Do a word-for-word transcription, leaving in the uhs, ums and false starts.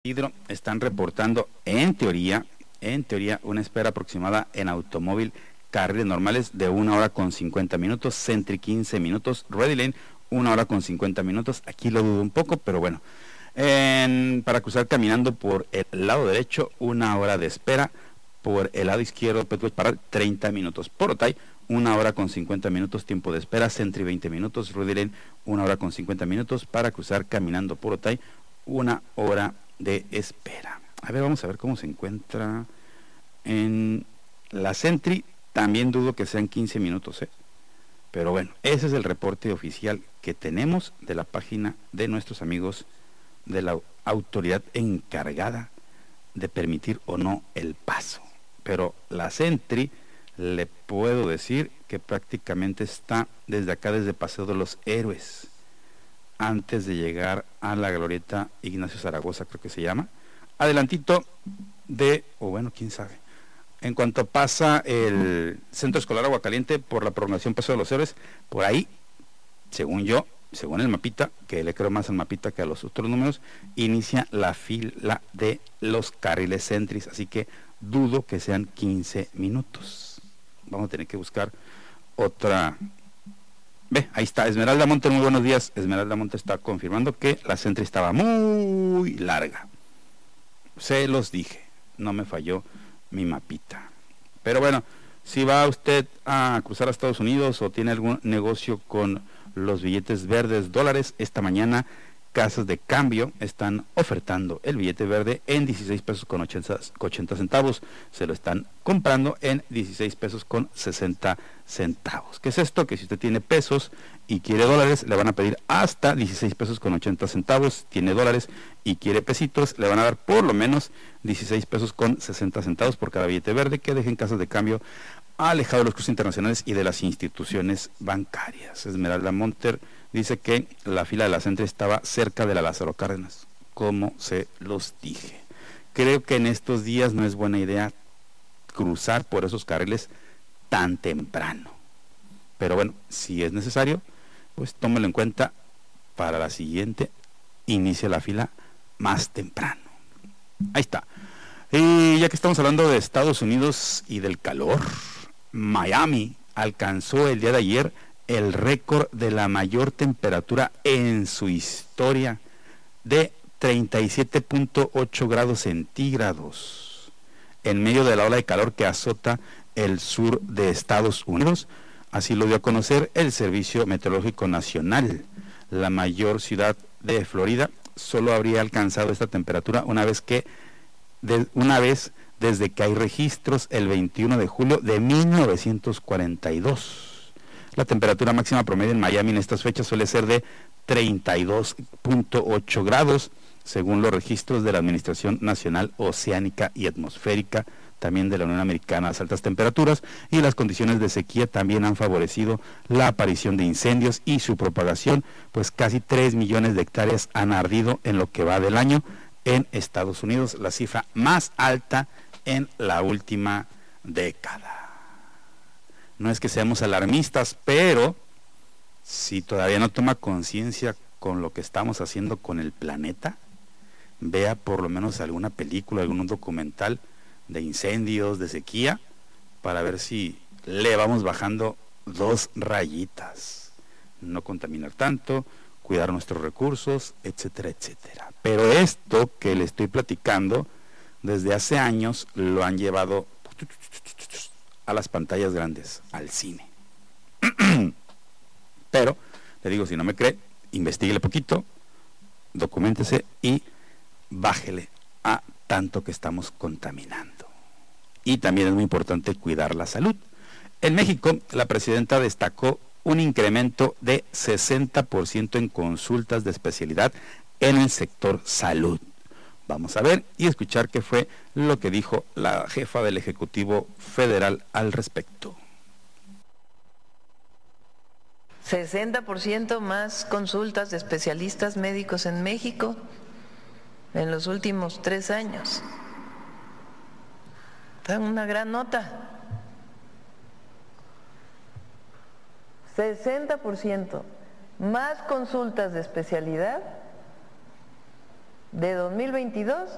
Isidro están reportando en teoría, en teoría una espera aproximada en automóvil, carriles normales de una hora con cincuenta minutos, Sentry quince minutos, Ready Lane una hora con cincuenta minutos. Aquí lo dudo un poco, pero bueno. En, para cruzar caminando por el lado derecho, una hora de espera. Por el lado izquierdo, Petway Parral, treinta minutos. Por Otay, una hora con cincuenta minutos, tiempo de espera. Sentry veinte minutos, Ready Lane una hora con cincuenta minutos. Para cruzar caminando por Otay, una hora de espera. A ver, vamos a ver cómo se encuentra en la Sentry. También dudo que sean quince minutos, ¿eh? Pero bueno, ese es el reporte oficial que tenemos de la página de nuestros amigos de la autoridad encargada de permitir o no el paso. Pero la Sentry, le puedo decir que prácticamente está desde acá, desde Paseo de los Héroes, antes de llegar a la glorieta Ignacio Zaragoza, creo que se llama, adelantito de, o bueno, quién sabe, en cuanto pasa el Centro Escolar Aguacaliente por la prolongación Paseo de los Héroes, por ahí, según yo, según el mapita, que le creo más al mapita que a los otros números, inicia la fila de los carriles Sentry, así que dudo que sean quince minutos. Vamos a tener que buscar otra. Ve, ahí está, Esmeralda Monte, muy buenos días. Esmeralda Monte está confirmando que la Sentry estaba muy larga. Se los dije, no me falló mi mapita. Pero bueno, si va usted a cruzar a Estados Unidos o tiene algún negocio con los billetes verdes dólares, esta mañana casas de cambio están ofertando el billete verde en dieciséis pesos con ochenta centavos, se lo están comprando en dieciséis pesos con sesenta centavos. ¿Qué es esto? Que si usted tiene pesos y quiere dólares, le van a pedir hasta dieciséis pesos con ochenta centavos, tiene dólares y quiere pesitos, le van a dar por lo menos dieciséis pesos con sesenta centavos por cada billete verde que dejen casas de cambio alejado de los cruces internacionales y de las instituciones bancarias. Esmeralda Monter dice que la fila de la Sentry estaba cerca de la Lázaro Cárdenas, como se los dije. Creo que en estos días no es buena idea cruzar por esos carriles tan temprano. Pero bueno, si es necesario, pues tómelo en cuenta para la siguiente, inicie la fila más temprano. Ahí está. Y ya que estamos hablando de Estados Unidos y del calor, Miami alcanzó el día de ayer el récord de la mayor temperatura en su historia de treinta y siete punto ocho grados centígrados en medio de la ola de calor que azota el sur de Estados Unidos. Así lo dio a conocer el Servicio Meteorológico Nacional. La mayor ciudad de Florida solo habría alcanzado esta temperatura una vez que de, una vez desde que hay registros el veintiuno de julio de mil novecientos cuarenta y dos. La temperatura máxima promedio en Miami en estas fechas suele ser de treinta y dos punto ocho grados, según los registros de la Administración Nacional Oceánica y Atmosférica, también de la Unión Americana. Las altas temperaturas y las condiciones de sequía también han favorecido la aparición de incendios y su propagación, pues casi tres millones de hectáreas han ardido en lo que va del año en Estados Unidos, la cifra más alta en la última década. No es que seamos alarmistas, pero si todavía no toma conciencia con lo que estamos haciendo con el planeta, vea por lo menos alguna película, algún documental de incendios, de sequía, para ver si le vamos bajando dos rayitas. No contaminar tanto, cuidar nuestros recursos, etcétera, etcétera. Pero esto que le estoy platicando, desde hace años lo han llevado a las pantallas grandes, al cine. Pero, le digo, si no me cree, investíguele poquito, documéntese y bájele a tanto que estamos contaminando. Y también es muy importante cuidar la salud. En México, la presidenta destacó un incremento de sesenta por ciento en consultas de especialidad en el sector salud. Vamos a ver y escuchar qué fue lo que dijo la jefa del Ejecutivo Federal al respecto. sesenta por ciento más consultas de especialistas médicos en México en los últimos tres años. Está una gran nota. sesenta por ciento más consultas de especialidad de dos mil veintidós